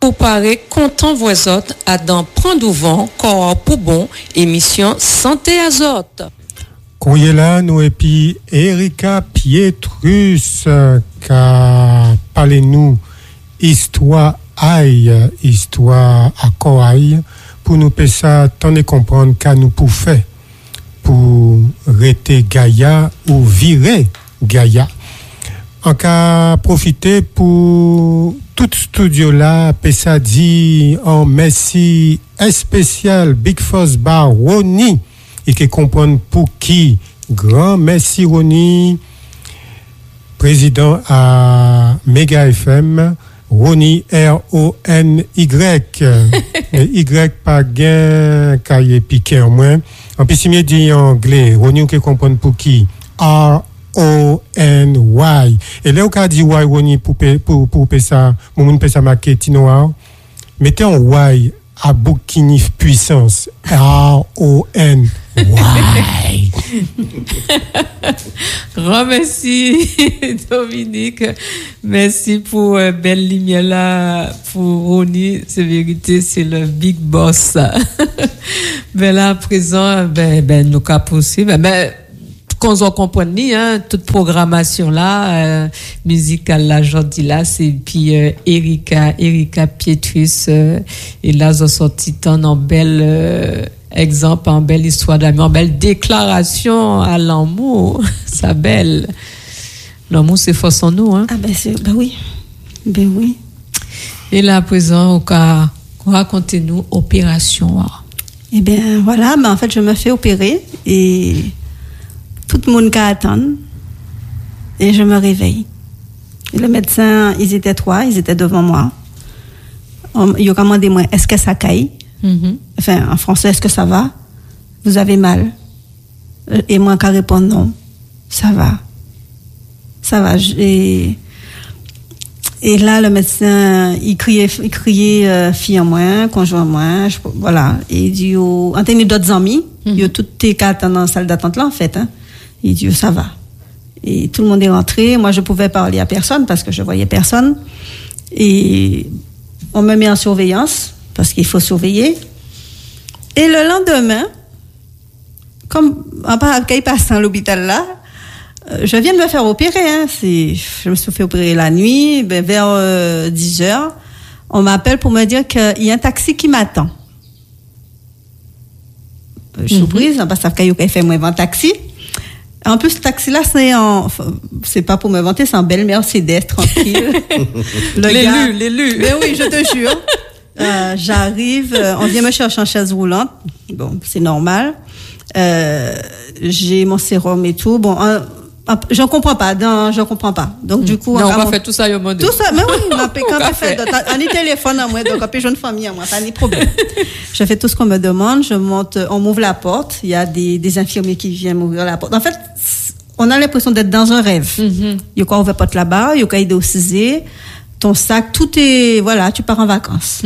Pour parer content voisot à dans prendre vent corps pour bon émission Santé Azote. Là nous et puis Erika Pietrus qu'a parlé nous histoire à Coaille pour nous faire ça tant de comprendre qu'à nous pour faire pour rester Gaïa ou virer Gaïa. En cas profiter pour tout studio là, ça dit en merci spécial Big Force Bar Roni et qui comprendre pour qui grand merci Roni, président à Mega FM. Roni RONY Y pas gain cahier piqué en moins en plus il dit en anglais Roni qui comprendre pour qui RONY et là on a dit Y Roni pour ça mon pesa marketing noir mettez en Y à bouquinif puissance RONY. Grand merci Dominique, merci pour belle lumière là pour Roni, c'est vérité, c'est le big boss. Ben là à présent nous qu'à poursuivre qu'on en comprenne toute programmation là musicale là aujourd'hui là c'est puis Erika Pietrus et là ils ont sorti en belle exemple, en belle histoire d'amour, en belle déclaration à l'amour, ça belle. L'amour c'est force en nous oui. Et là à présent racontez-nous opération. Eh bien voilà, en fait je me fais opérer et tout le monde attend et je me réveille. Et le médecin, ils étaient trois, ils étaient devant moi. Ils ont demandé moi, est-ce que ça caille? Enfin, en français, est-ce que ça va? Vous avez mal? Et moi, qu'à répondre non, ça va. Ça va. Et là, le médecin, il criait fille en moi, conjoint en moi, voilà. Et il dit, en tenant d'autres amis, il y a toutes tes cartes dans la salle d'attente là, en fait, Il dit, ça va. Et tout le monde est rentré. Moi, je pouvais parler à personne parce que je voyais personne. Et on me met en surveillance parce qu'il faut surveiller. Et le lendemain, comme il passe dans l'hôpital là, je viens de me faire opérer. Je me suis fait opérer la nuit, vers 10h. On m'appelle pour me dire qu'il y a un taxi qui m'attend. Surprise, parce que ça fait moins un taxi. En plus, ce taxi-là, c'est pas pour me vanter, c'est un bel Mercedes, tranquille. L'élu. Mais oui, je te jure. J'arrive, on vient me chercher en chaise roulante. Bon, c'est normal. J'ai mon sérum et tout. Bon, je comprends pas. Donc, du coup, on va faire tout ça, tout ça, mais oui, on a fait. On est téléphone à moi, donc on peut jeune famille à moi, pas de problème. Je fais tout ce qu'on me demande, je monte, on m'ouvre la porte, il y a des infirmiers qui viennent m'ouvrir la porte. En fait, on a l'impression d'être dans un rêve. Il y a quoi, on va pas te là-bas, il y a quoi, il est ton sac, tout est, voilà, tu pars en vacances.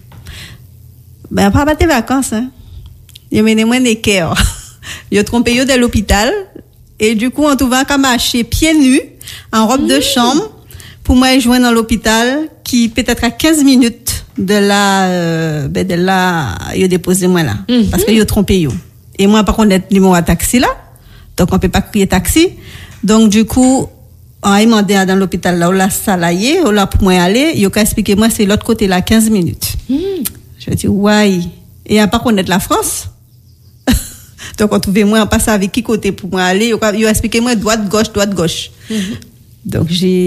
Ben, pas tes vacances, Il y a mené moins d'équerre. Il y a trompé de l'hôpital. Et du coup, on trouvait qu'à marcher pieds nus, en robe de chambre, pour moi joindre dans l'hôpital, qui peut-être à 15 minutes de là, il a déposé moi là. Parce qu'il a trompé yo. Et moi, par contre, être numéro à taxi là. Donc, on peut pas crier taxi. Donc, du coup, on a demandé dans l'hôpital là, on l'a salarié, on l'a pour moi aller, il a expliqué moi, c'est l'autre côté là, 15 minutes. Je dis, ouais. Et à part connaître la France. Donc, on trouvait moi, on passait avec qui côté pour moi aller. Il a expliqué moi droite, gauche. Donc,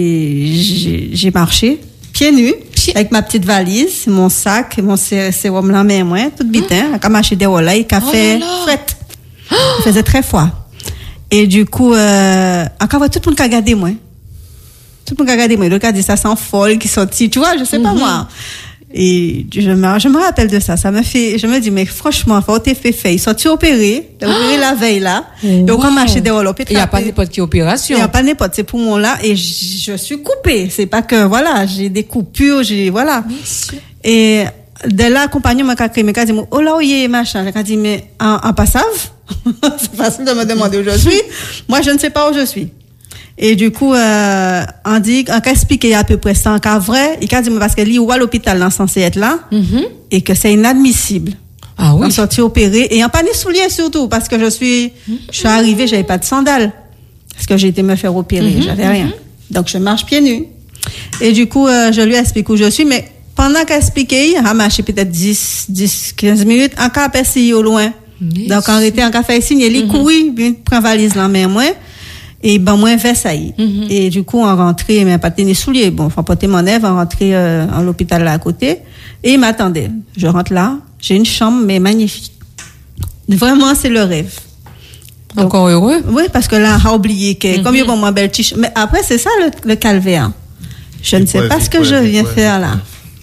j'ai marché, pieds nus, avec ma petite valise, mon sac, mon sérum là, mais moi, tout bitin, à marcher des relais, café, fret. Il faisait très froid. Et du coup, encore tout le monde a regardé moi. Tout le monde a regardé moi. Le gars dit ça sent folle qui sortit, tu vois, je sais pas moi. Et je me rappelle de ça. Ça me fait, je me dis, mais franchement, faut t'es fait. Ils sont opérés. T'as opéré la veille là. Et on a marché des relais. Il n'y a pas n'importe quelle opération. Il n'y a pas n'importe, c'est pour moi là. Et je suis coupée. C'est pas que, voilà, j'ai des coupures, voilà. Monsieur. Et de là, accompagnement m'a créé, m'a dit, oh là, oui, machin. J'ai dit, mais en passave. C'est facile de me demander où je suis. Moi, je ne sais pas où je suis. Et du coup, on dit, on a expliqué à peu près ça en cas vrai. Il a dit, parce que lui, ou à l'hôpital, là, censé être là, et que c'est inadmissible. Ah oui. On sorti opéré, et en pas de souliers surtout, parce que je suis arrivée, j'avais pas de sandales. Parce que j'ai été me faire opérer, j'avais rien. Donc, je marche pieds nus. Et du coup, je lui explique où je suis, mais pendant qu'elle expliquait, il a marché peut-être 10-15 minutes, en cas passé au loin. Yes. Donc, en réalité, en cas fait signe, il courit, il prend valise dans la main, moi, et ben, moi, Versailles. Et du coup, on rentrait, mais pas tenir souliers. Bon, faut porter mon œuvre, on rentrait à l'hôpital là à côté, et il m'attendait. Je rentre là, j'ai une chambre, mais magnifique. Vraiment, c'est le rêve. Donc, encore heureux? Oui, parce que là, on a oublié que, comme il y a bon, mon belle tige, mais après, c'est ça le calvaire. Je ne sais pas ce que je viens faire là.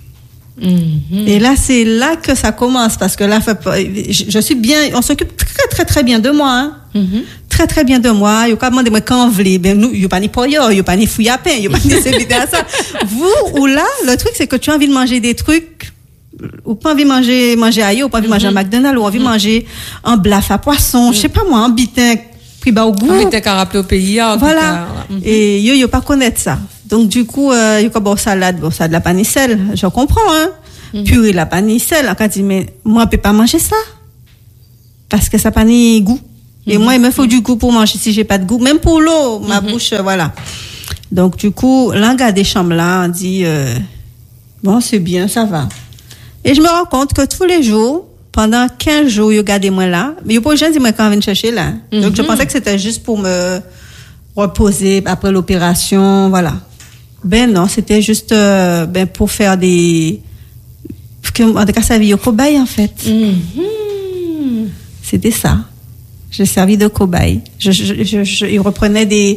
Et là, c'est là que ça commence, parce que là, je suis bien, on s'occupe très, très, très bien de moi, hein. Très, très bien de moi. Il y a pas demandé moi quand vous voulez. Ben, nous, il y a pas ni poyo, il y a pas ni fouillapin, il y a pas ni s'éviter à ça. Vous, ou là, le truc, c'est que tu as envie de manger des trucs, ou pas envie de manger ailleurs, ou pas envie de manger à McDonald's, ou envie de manger un blaf à poisson, je sais pas moi, un bitin, pris bas au goût. Un bitin qu'à rappeler au pays, voilà. Et yo pas connaître ça. Donc, du coup, il y a bon salade, la panicelle, je comprends, hein. Purée, la panicelle, on a dit, mais moi, je peux pas manger ça. Parce que ça n'a pas ni goût. Et moi, il me faut du goût pour manger si j'ai pas de goût. Même pour l'eau, ma bouche, voilà. Donc, du coup, l'anga des chambres là, on dit, bon, c'est bien, ça va. Et je me rends compte que tous les jours, pendant 15 jours, il regardait moi là. Mais il n'y a pas de gens qui m'ont quand même chercher là. Donc, je pensais que c'était juste pour me reposer après l'opération, voilà. Ben non, c'était juste pour faire des... En tout cas, ça vie au cobaye, en fait. C'était ça. J'ai servi de cobaye. Il reprenait des...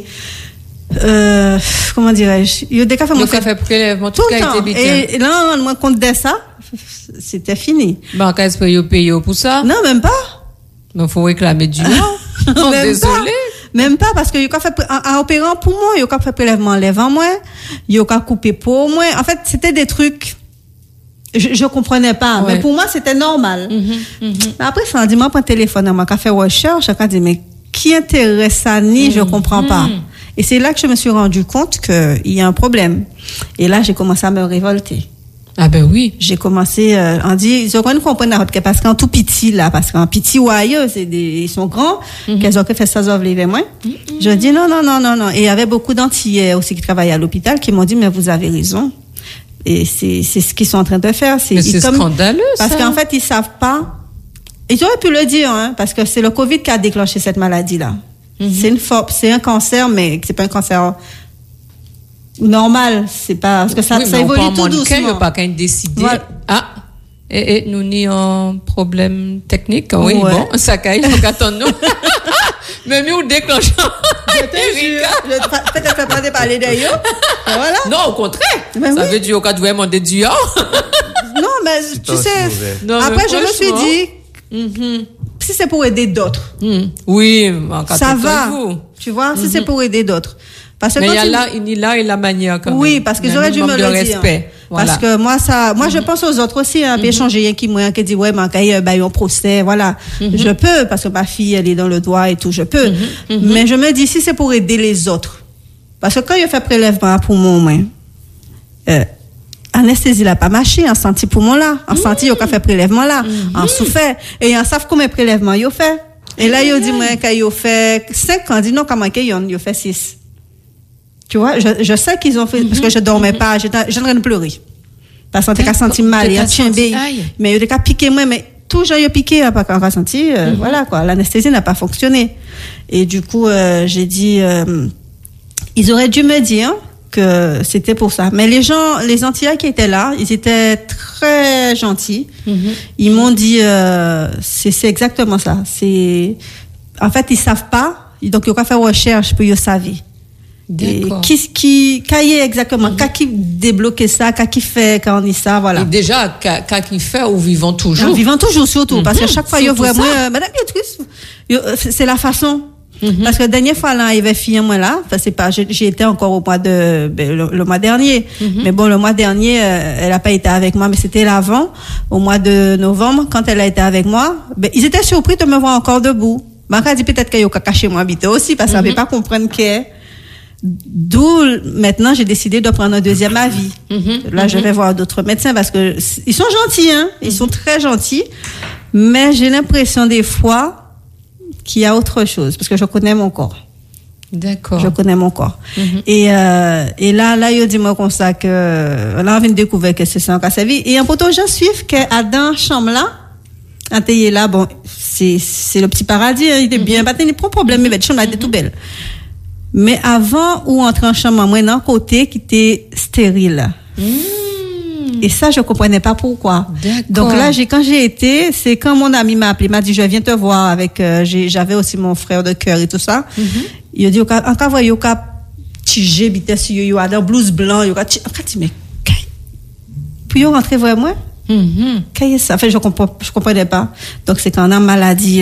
comment dirais-je? Il y a des cas fait prélèvement tout le temps. Et là, on me comptait ça, c'était fini. Ben, qu'est-ce que vous payez pour ça? Non, même pas. Il faut réclamer du non, désolé. Même pas, parce que il a fait en opérant pour moi, il a fait prélèvement lèvres moi, il a coupé pour moi. En fait, c'était des trucs je comprenais pas, mais pour moi c'était normal. Après ça dit moi prend téléphone, moi qu'a fait recherche, qu'a dit mais qui intéresse ça ni je comprends pas. Et c'est là que je me suis rendu compte que il y a un problème. Et là j'ai commencé à me révolter. Ah ben oui. J'ai commencé, on dit, ils ont compris parce qu'en tout petit là, parce qu'en petit ou ailleurs, ils sont grands, qu'elles ont fait ça, ils ont levé moins. Je dis non. Et il y avait beaucoup d'Antillais aussi qui travaillaient à l'hôpital qui m'ont dit, mais vous avez raison. Et c'est ce qu'ils sont en train de faire. Mais c'est scandaleux, parce qu'en fait, ils savent pas. Ils auraient pu le dire, hein, parce que c'est le Covid qui a déclenché cette maladie-là. C'est un cancer, mais c'est pas un cancer normal, c'est pas parce que ça évolue tout doucement. Il n'y a pas qu'à décider. Voilà. Ah, et nous n'y un problème technique. Oui, bon, ça caille, il faut qu'attendre nous. Mais nous déclenchons. Peut-être pas de parler d'ailleurs. Voilà. Non, au contraire. Mais ça veut dire qu'on doit demander du Non, mais tu sais. Non, après, je me suis dit, si c'est pour aider d'autres. Oui, ça va. Tu vois, si c'est pour aider d'autres. Parce que mais il y a la manière quand même. Oui, parce qu'ils auraient dû me le dire. Respect. Voilà. Parce que moi je pense aux autres aussi, hein, puis échanger qui dit ouais, mais un procès, voilà. Je peux, parce que ma fille, elle est dans le droit et tout, je peux. Mais je me dis, si c'est pour aider les autres. Parce que quand il fait prélèvement pour mon anesthésie là pas marché, en senti poumon là, en senti, il a fait prélèvement là, en souffert, et en savent combien de prélèvements il a fait. Et là, il dit, moi, quand il a fait 5 ans, dit non, comment il a fait 6. Tu vois, je sais qu'ils ont fait, parce que je dormais pas, j'étais en train de pleurer. Parce qu'on était senti mal, il y a timbé. Mais il était piqué moi, mais toujours il a piqué, pas qu'on senti, voilà, quoi. L'anesthésie n'a pas fonctionné. Et du coup, j'ai dit, ils auraient dû me dire que c'était pour ça. Mais les Antillais qui étaient là, ils étaient très gentils. Ils m'ont dit, c'est exactement ça. En fait, ils savent pas, donc ils ont qu'à faire recherche pour ils savent. Qui est exactement, qui débloque ça, qui fait quand on dit ça, voilà. Et déjà, qui fait ou vivant toujours. Vivant toujours surtout, parce que chaque fois, il y a vraiment, Madame Béatrice, c'est la façon. Parce que la dernière fois, là, il y avait fille, moi, là, enfin, c'est pas, j'ai été encore au mois le mois dernier. Mais bon, le mois dernier, elle a pas été avec moi, mais c'était l'avant, au mois de novembre, quand elle a été avec moi, ils étaient surpris de me voir encore debout. Ben, elle a dit peut-être qu'elle a caché moi habiter aussi, parce qu'elle ne pas comprendre qu'elle D'où, maintenant, j'ai décidé de prendre un deuxième avis. Là, je vais voir d'autres médecins parce que ils sont gentils, hein. Ils sont très gentils. Mais j'ai l'impression des fois qu'il y a autre chose parce que je connais mon corps. D'accord. Je connais mon corps. Et là, il dit moi comme ça que, là, on vient de découvrir que c'est ça en cas sa vie. Et en poteau, je suis que, dans la chambre là, en théier là, bon, c'est le petit paradis, hein, il était bien, pas de problème, mais la chambre était tout belle. Mais avant ou entrer en chambre, moi, d'un côté qui était stérile. Et ça, je comprenais pas pourquoi. Donc là, quand j'ai été, c'est quand mon ami m'a appelé, m'a dit, je viens te voir avec, j'avais aussi mon frère de cœur et tout ça. Il a dit, en cas, voyez, au cas, j'ai bité sur yo, dans blouse blanc, yo, en cas, mais, puis yo rentré voir moi. Qu'est-ce que ça? En fait, je comprenais pas. Donc, c'est quand on a maladie,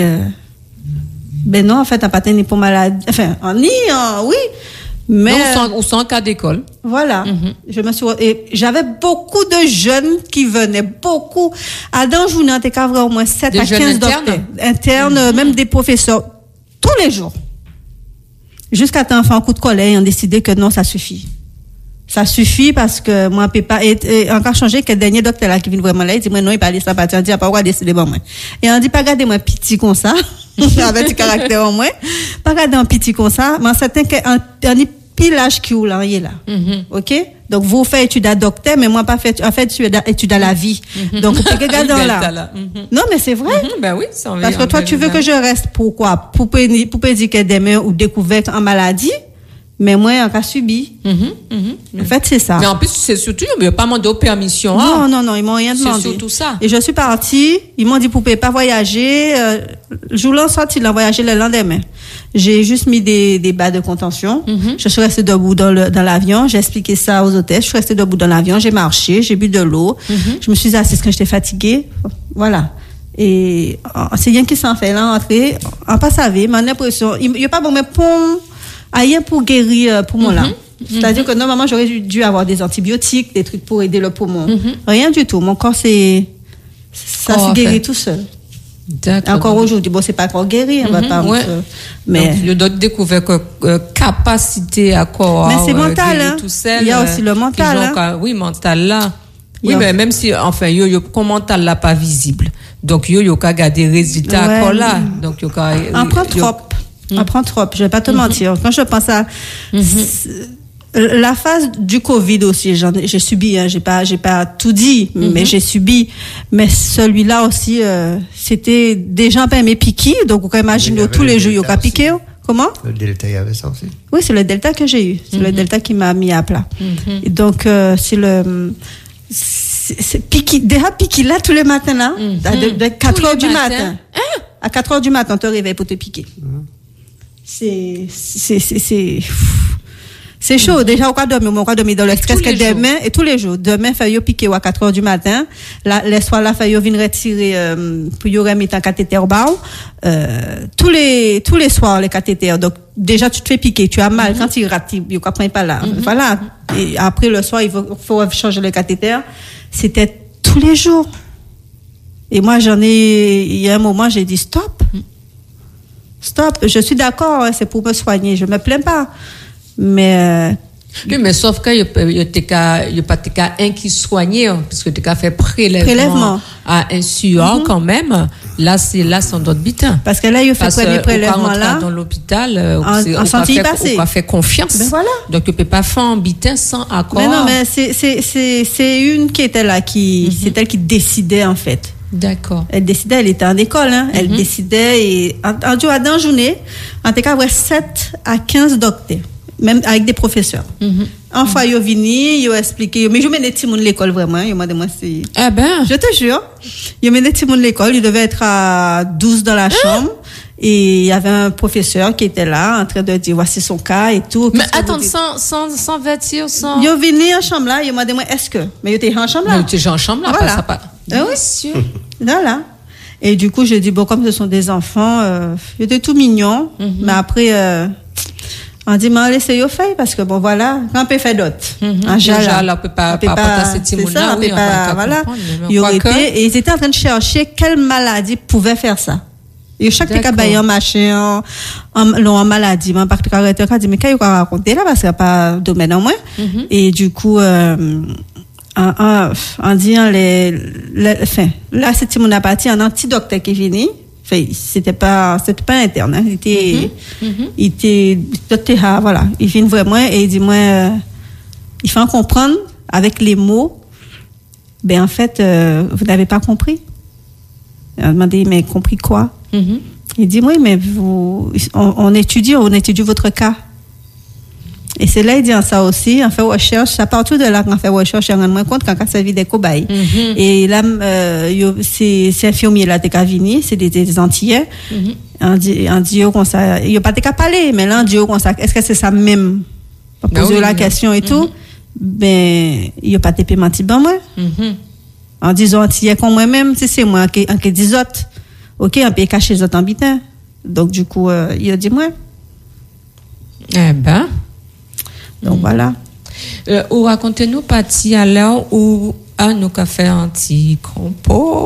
ben non, en fait, on pas tenu pour maladie. Enfin, oui. Mais. Ou sans cas d'école. Voilà. Et j'avais beaucoup de jeunes qui venaient, beaucoup. À dans journée, on était au moins 7 à 15 docteurs. Internes, même des professeurs. Tous les jours. Jusqu'à temps, un coup de colère, on a décidé que non, ça suffit. Ça suffit parce que moi, je peux pas, et encore changer que le dernier docteur là qui vient vraiment là, il dit, moi, non, il parle ça, on dit, pas quoi décider, bon, moi. Et on dit, pas garder moi petit comme ça, avec du caractère en moins, pas garder un petit comme ça, mais c'est un pilage qui ou là, il est là. OK? Donc, vous faites étude à docteur, mais moi, pas fait, en fait, étude à la vie. Donc, vous pouvez garder là. Non, mais c'est vrai. Ben oui, c'est parce que toi, tu veux que je reste pourquoi? Pour dire que demain ou découverte en maladie, mais moi, on a subi. En fait, c'est ça. Mais en plus, c'est surtout, il n'y a pas demandé de permission. Non, ils m'ont rien demandé. C'est surtout ça. Et je suis partie, ils m'ont dit, vous pouvez pas voyager. Je voulais sortir, ils l'ont voyagé le lendemain. J'ai juste mis des bas de contention. Je suis restée debout dans l'avion. J'ai expliqué ça aux hôtesses. Je suis restée debout dans l'avion. J'ai marché, j'ai bu de l'eau. Je me suis assise quand j'étais fatiguée. Voilà. Et c'est rien qui s'en fait là, entrer. On pas savait, mais l'impression, il n'y a pas bon, mais rien pour guérir pour moi là. C'est-à-dire que normalement j'aurais dû avoir des antibiotiques, des trucs pour aider le poumon. Rien du tout. Mon corps ça se guérit tout seul. D'accord. Encore aujourd'hui, bon c'est pas encore guéri, on va pas. Mais donc, il a découvert que capacité à corps. Mais c'est mental, hein. Tout seul, il y a aussi le mental. Oui, mental là. Oui, mais même si enfin comme mental là pas visible. Donc yo ka garder résultats encore là. Donc yo ka on prend trop. Apprends trop, je vais pas te mentir. Quand je pense à la phase du Covid aussi, j'ai subi, hein, j'ai pas tout dit, mais j'ai subi. Mais celui-là aussi, c'était des gens pas aimé piquer, donc on peut imaginer tous les jours il y a piqué. Comment? Le Delta, il y avait ça aussi. Oui, c'est le Delta que j'ai eu. C'est le Delta qui m'a mis à plat. Et donc c'est piqué, déjà piqué là tous les matins là, de 4h du matin. À 4h du matin, on te réveille pour te piquer. C'est chaud. Déjà, on va dormir dans le stress que demain, et tous les jours. Demain, fait yo piquer à 4h du matin. Les soirs là, fait yo venir retirer, pour yo remettre un cathéter au bas. Tous les soirs, les cathéters. Donc, déjà, tu te fais piquer, tu as mal. Quand il rate, il comprend pas là. Voilà. Et après, le soir, il faut changer le cathéter. C'était tous les jours. Et moi, il y a un moment, j'ai dit stop. Stop, je suis d'accord, c'est pour me soigner, je me plains pas. Mais oui, mais sauf que il y a pas de cas un qui soignait puisque tu as fait prélèvement à un sueur quand même. Là c'est un d'autres bitins. Parce que là il fait premier prélèvement là dans l'hôpital on a fait confiance. Ben voilà. Donc tu peux pas faire un bitin sans accord. Mais non, mais c'est une qui était là c'est elle qui décidait en fait. D'accord. Elle décidait, elle était en école, hein. Elle décidait et en dans journée, en tout cas, 7 à 15 docteurs, même avec des professeurs. Enfin, ils ont venu, ils ont expliqué, mais je menais tout le monde à l'école vraiment, ils m'ont demandé si. Ah ben. Je te jure. Ils menaient tout le monde à l'école, ils devaient être à 12 dans la chambre. Et il y avait un professeur qui était là, en train de dire, voici son cas et tout. Mais attends, sans vêtir, sans. Ils ont venu en chambre là, ils m'ont demandé, est-ce que? Mais ils étaient en chambre là. Mais ils étaient en chambre là, voilà. pas. Oui. Voilà. Et du coup, j'ai dit, bon, comme ce sont des enfants, ils étaient tout mignons. Mais après, on dit, mais laissez-les faire, parce que bon, voilà, quand on peut faire d'autres. Déjà, là, on peut pas passer ces mots-là, voilà. Ils auraient été, et ils étaient en train de chercher quelle maladie pouvait faire ça. Et chaque cas bail en machin en maladie, man pas caractère qu'a dit mais qu'est-ce qu'on raconter là parce qu'il y a pas domaine en moins. Et du coup en disant enfin là c'était mon parti un anti-docteur qui est venu. Enfin, c'était pas interne, hein. Il était docteur, voilà, il vient vraiment et il dit moi il faut en comprendre avec les mots. Ben en fait vous n'avez pas compris. Il a demandé mais compris quoi? Il dit oui mais on étudie votre cas. Et c'est là il dit ça aussi, on fait recherche, à partir de là qu'on fait recherche, on rend moins compte quand ça vit des cobayes. Et là c'est infirmier là t'es vini, c'est des Antillais. On dit comme ça, il y a pas qu'à parler mais là on dit comme ça, est-ce que c'est ça même? Poser la question et tout. Ben il y a pas de paiement ben moi. En disant Antillais comme moi même, c'est moi qui dis autres. OK, on peut cacher les autres habitants. Donc du coup il a dit moi. Eh ben donc voilà. Ou racontez-nous partie à l'heure où nous qu'a fait un petit compo